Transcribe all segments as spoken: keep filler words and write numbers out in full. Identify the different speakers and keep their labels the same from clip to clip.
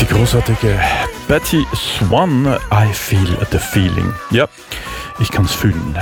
Speaker 1: Die großartige Betty Swan, I Feel the Feeling. Ja, ich kann's fühlen.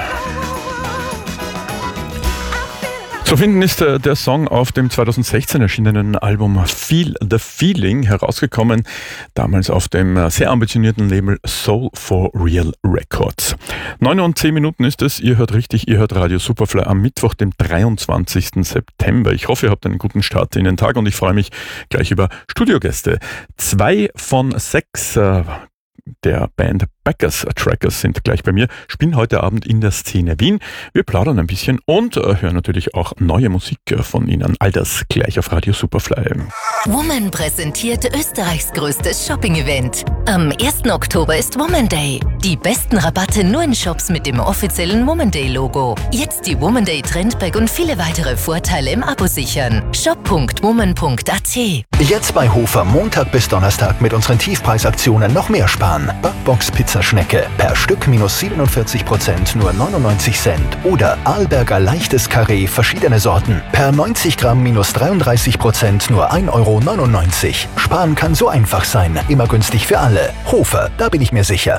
Speaker 1: Zu finden ist äh, der Song auf dem zweitausendsechzehn erschienenen Album Feel the Feeling, herausgekommen, damals auf dem äh, sehr ambitionierten Label Soul for Real Records. neun und zehn Minuten ist es, ihr hört richtig, ihr hört Radio Superfly am Mittwoch, dem dreiundzwanzigsten September. Ich hoffe, ihr habt einen guten Start in den Tag und ich freue mich gleich über Studiogäste. Zwei von sechs äh, der Band Backers Trackers sind gleich bei mir, spielen heute Abend in der Szene Wien. Wir plaudern ein bisschen und äh, hören natürlich auch neue Musik äh, von ihnen. All das gleich auf Radio Superfly.
Speaker 2: Woman präsentiert Österreichs größtes Shopping-Event. Am ersten Oktober ist Woman Day. Die besten Rabatte nur in Shops mit dem offiziellen Woman Day-Logo. Jetzt die Woman Day Trendbag und viele weitere Vorteile im Abo sichern. shop punkt woman punkt a t.
Speaker 3: Jetzt bei Hofer Montag bis Donnerstag mit unseren Tiefpreisaktionen noch mehr sparen. Backbox Pizzaschnecke per Stück minus siebenundvierzig Prozent nur neunundneunzig Cent. Oder Arlberger leichtes Karree verschiedene Sorten per neunzig Gramm minus dreiunddreißig Prozent nur ein Euro neunundneunzig. Sparen kann so einfach sein. Immer günstig für alle. Hofer, da bin ich mir sicher.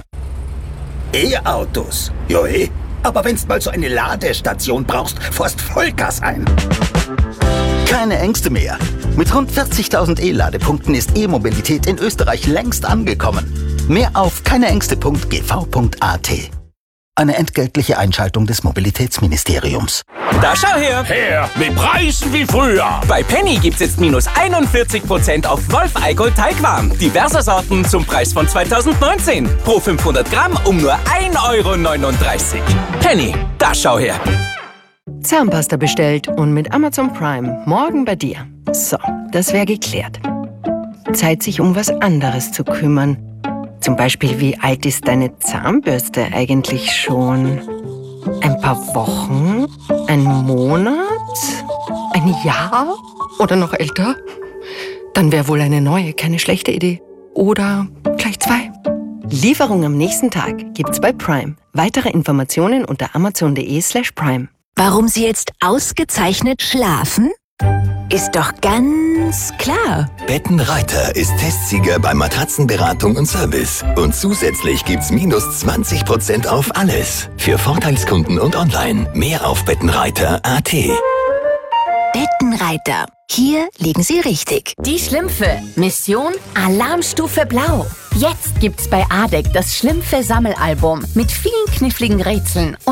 Speaker 4: E-Autos? Jo, eh. Aber wenn's mal so eine Ladestation brauchst, fährst Vollgas ein. Keine Ängste mehr. Mit rund vierzigtausend E-Ladepunkten ist E-Mobilität in Österreich längst angekommen. Mehr auf keineängste punkt g v punkt a t. Eine entgeltliche Einschaltung des Mobilitätsministeriums.
Speaker 5: Da schau her!
Speaker 6: Her, mit Preisen wie früher!
Speaker 5: Bei Penny gibt's jetzt minus einundvierzig Prozent auf Wolf Eigold Teigwaren. Diverse Sorten zum Preis von zweitausendneunzehn. Pro fünfhundert Gramm um nur ein Euro neununddreißig. Penny, da schau her!
Speaker 7: Zahnpasta bestellt und mit Amazon Prime morgen bei dir. So, das wäre geklärt. Zeit, sich um was anderes zu kümmern. Zum Beispiel, wie alt ist deine Zahnbürste eigentlich schon? Ein paar Wochen? Ein Monat? Ein Jahr? Oder noch älter? Dann wäre wohl eine neue keine schlechte Idee. Oder gleich zwei. Lieferung am nächsten Tag gibt's bei Prime. Weitere Informationen unter amazon punkt de slash prime.
Speaker 2: Warum Sie jetzt ausgezeichnet schlafen? Ist doch ganz klar.
Speaker 8: Bettenreiter ist Testsieger bei Matratzenberatung und Service. Und zusätzlich gibt's minus zwanzig Prozent auf alles. Für Vorteilskunden und online. Mehr auf bettenreiter punkt a t.
Speaker 2: Bettenreiter. Hier liegen Sie richtig.
Speaker 9: Die Schlümpfe. Mission Alarmstufe Blau. Jetzt gibt's bei A D E C das Schlümpfe-Sammelalbum mit vielen kniffligen Rätseln